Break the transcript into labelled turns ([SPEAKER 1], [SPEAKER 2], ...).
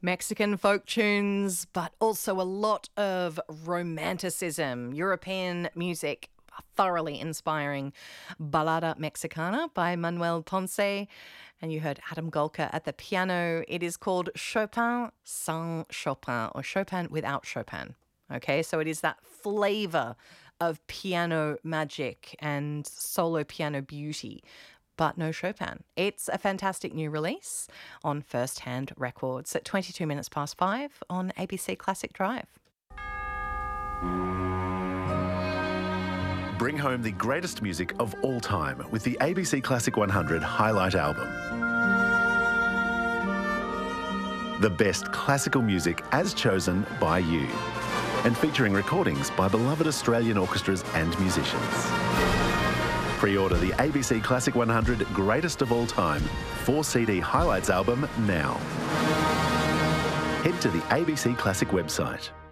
[SPEAKER 1] Mexican folk tunes, but also a lot of romanticism, European music, thoroughly inspiring Balada Mexicana by Manuel Ponce. And you heard Adam Golka at the piano. It is called Chopin sans Chopin, or Chopin without Chopin. Okay, so it is that flavor of piano magic and solo piano beauty, but no Chopin. It's a fantastic new release on First Hand Records at 22 minutes past 5 on ABC Classic Drive.
[SPEAKER 2] Bring home the greatest music of all time with the ABC Classic 100 Highlight Album. The best classical music as chosen by you, and featuring recordings by beloved Australian orchestras and musicians. Pre-order the ABC Classic 100 Greatest of All Time 4-CD Highlights album now. Head to the ABC Classic website.